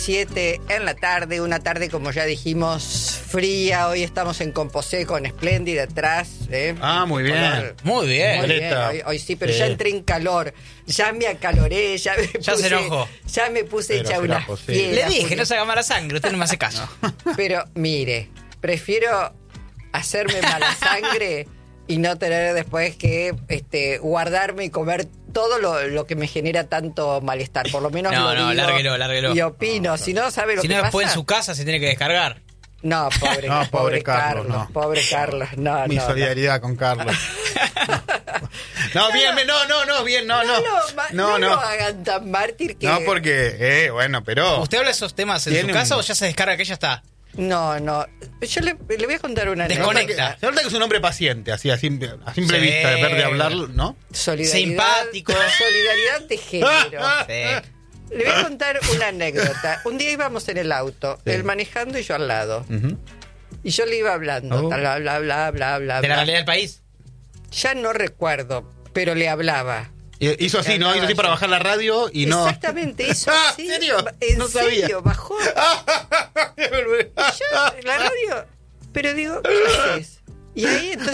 7 en la tarde, una tarde como ya dijimos fría. Hoy estamos en Composé con Splendid detrás. Muy bien. Muy bien. Hoy sí, pero ya entré en calor. Ya me acaloré, ya se enojó. Ya me puse hecha una fiera. Le dije, no se haga mala sangre, usted no me hace caso. Pero mire, prefiero hacerme mala sangre y no tener después que guardarme y comer todo lo que me genera tanto malestar. Por lo menos lo digo. Lárguelo. Y opino. Si no, ¿sabe lo que pasa? Si no, después en su casa se tiene que descargar. No, pobre Carlos. No. Pobre Carlos. No, Mi solidaridad con Carlos. No, bien, bien, no. No lo hagan tan mártir que... No, porque, pero... ¿Usted habla de esos temas en su casa o ya se descarga que ya está? No. Yo le voy a contar una anécdota. Desconecta. Se nota que es un hombre paciente, así a simple vista, de ver de hablar, ¿no? Simpático. Solidaridad de género. Sí. Le voy a contar una anécdota. Un día íbamos en el auto, él manejando y yo al lado. Uh-huh. Y yo le iba hablando, bla, bla, bla, bla, bla. ¿De la realidad del país? Ya no recuerdo, pero le hablaba. Hizo así, ¿no? Hizo así para bajar la radio y no... Exactamente, hizo así. ¿En serio? ¿En serio? Bajó. Y yo, la radio... Pero digo, ¿qué haces? Y ahí entonces...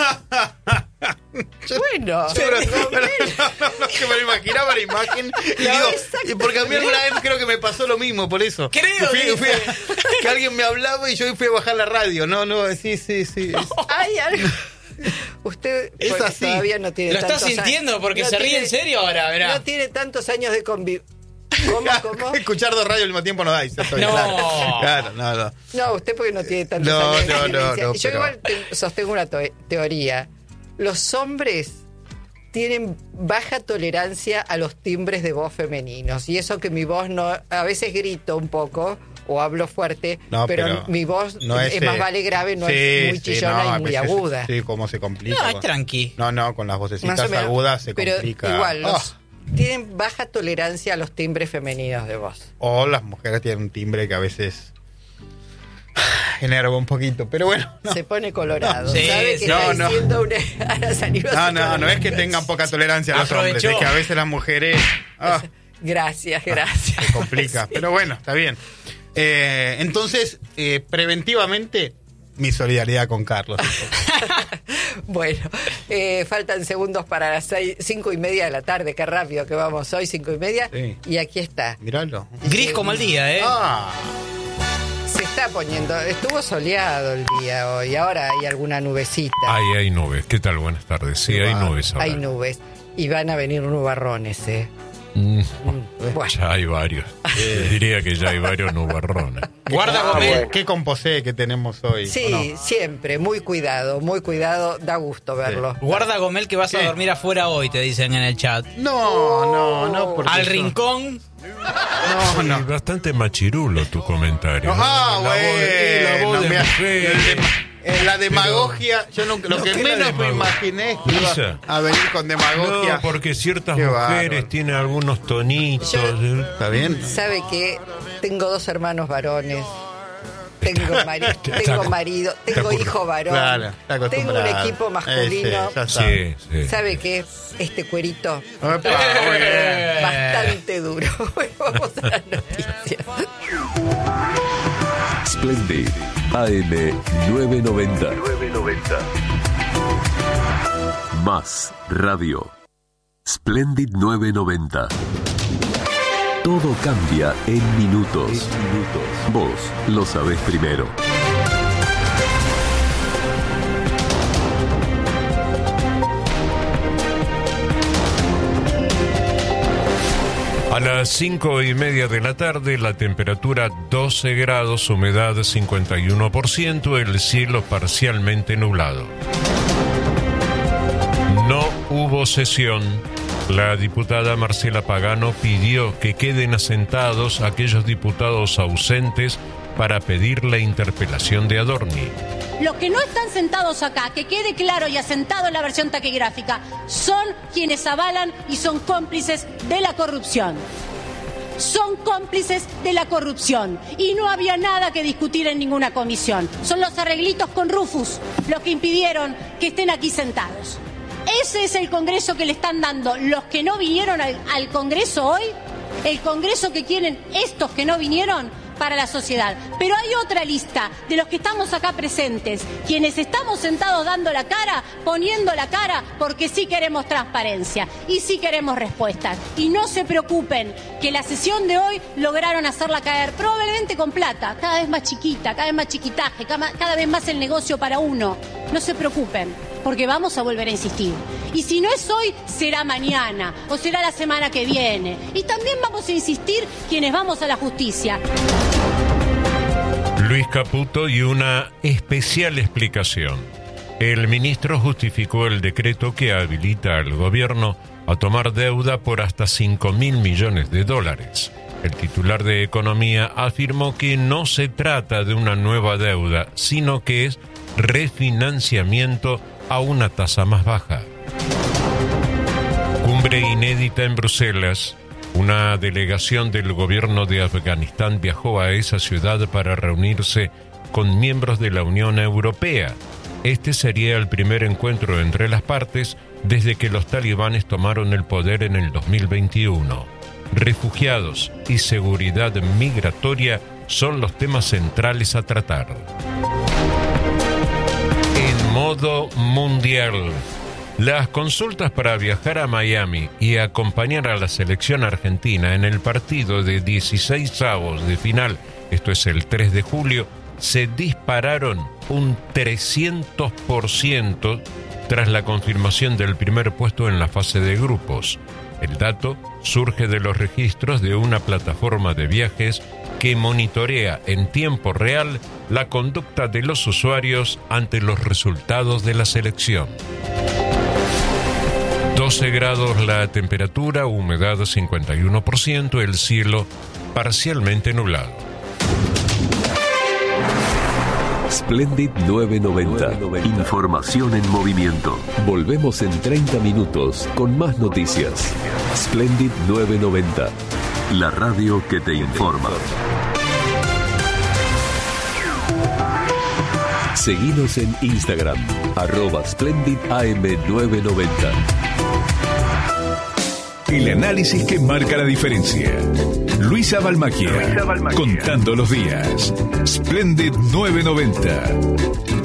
Bueno, pero que me lo imaginaba la imagen y digo, porque a mí alguna vez creo que me pasó lo mismo, por eso. Creo que alguien me hablaba y yo fui a bajar la radio. No, sí. Hay algo. Usted es así. Todavía no tiene lo tantos está sintiendo años, porque se ríe en serio ahora, verá. No tiene tantos años de convivir. ¿Cómo? Escuchar dos radios al mismo tiempo no da. Claro, no. No, usted porque no tiene tantos años de experiencia. No, yo igual sostengo una teoría. Los hombres tienen baja tolerancia a los timbres de voz femeninos. Y eso que mi voz no... A veces grito un poco o hablo fuerte, pero mi voz no es más vale grave, no es muy chillona y muy aguda. Sí, cómo se complica. No, es tranqui. No, con las vocecitas agudas se complica. Pero igual, tienen baja tolerancia a los timbres femeninos de voz. O las mujeres tienen un timbre que a veces... enerva un poquito, pero bueno. Se pone colorado. Sí, ¿Sabe que está diciendo una... No es que tengan poca tolerancia a los hombres, es que a veces las mujeres... Gracias. Se complica, pero bueno, está bien. Entonces, preventivamente, mi solidaridad con Carlos. Bueno, faltan segundos para las 5:30 de la tarde. Qué rápido que vamos hoy, 5:30. Sí. Y aquí está. Míralo. Gris como el día, Se está poniendo, estuvo soleado el día hoy, ahora hay alguna nubecita. Hay nubes, ¿qué tal? Buenas tardes. Sí, hay nubes ahora. Hay nubes, y van a venir nubarrones, Bueno. Ya hay varios. Diría que ya hay varios nubarrones. Guarda Gomel. Qué composé que tenemos hoy. Sí, siempre, muy cuidado, da gusto verlo. Sí. Guarda Gomel que vas a dormir afuera hoy, te dicen en el chat. No. Al rincón. No. Bastante machirulo tu comentario. La voz de mujer. La demagogia, yo lo que menos me imaginé es que iba a venir con demagogia. No, porque ciertas mujeres tienen algunos tonitos. ¿Está bien? ¿Sabe qué? Tengo 2 hermanos varones. Tengo marido, tengo hijo varón. Claro, tengo un equipo masculino. Sí. ¿Sabe qué? Este cuerito bastante duro. Vamos a las noticias. Splendid AM 990. Más radio. Splendid 990. Todo cambia en minutos. Vos lo sabés primero. A las 5:30 de la tarde, la temperatura 12 grados, humedad 51%, el cielo parcialmente nublado. No hubo sesión. La diputada Marcela Pagano pidió que queden asentados aquellos diputados ausentes para pedir la interpelación de Adorni. Los que no están sentados acá, que quede claro y asentado en la versión taquigráfica, son quienes avalan y son cómplices de la corrupción. Son cómplices de la corrupción y no había nada que discutir en ninguna comisión. Son los arreglitos con Rufus los que impidieron que estén aquí sentados. Ese es el Congreso que le están dando los que no vinieron al Congreso hoy. el Congreso que quieren estos que no vinieron para la sociedad. Pero hay otra lista de los que estamos acá presentes, quienes estamos sentados dando la cara, poniendo la cara, porque sí queremos transparencia y sí queremos respuestas. Y no se preocupen, que la sesión de hoy lograron hacerla caer, probablemente con plata, cada vez más chiquita, cada vez más chiquitaje, cada vez más el negocio para uno. No se preocupen, porque vamos a volver a insistir. Y si no es hoy, será mañana o será la semana que viene. Y también vamos a insistir quienes vamos a la justicia. Luis Caputo y una especial explicación. El ministro justificó el decreto que habilita al gobierno a tomar deuda por hasta $5.000 millones. El titular de Economía afirmó que no se trata de una nueva deuda, sino que es refinanciamiento a una tasa más baja. Cumbre inédita en Bruselas. Una delegación del gobierno de Afganistán viajó a esa ciudad para reunirse con miembros de la Unión Europea. Este sería el primer encuentro entre las partes desde que los talibanes tomaron el poder en el 2021. Refugiados y seguridad migratoria son los temas centrales a tratar. En modo mundial. Las consultas para viajar a Miami y acompañar a la selección argentina en el partido de 16avos de final, esto es el 3 de julio, se dispararon un 300% tras la confirmación del primer puesto en la fase de grupos. El dato surge de los registros de una plataforma de viajes que monitorea en tiempo real la conducta de los usuarios ante los resultados de la selección. 12 grados la temperatura, humedad 51%, el cielo parcialmente nublado. Splendid 990. Información en movimiento. Volvemos en 30 minutos con más noticias. Splendid 990. La radio que te informa. Seguinos en Instagram, @SplendidAM990. El análisis que marca la diferencia. Luisa Balmacchia, contando los días. Splendid 990.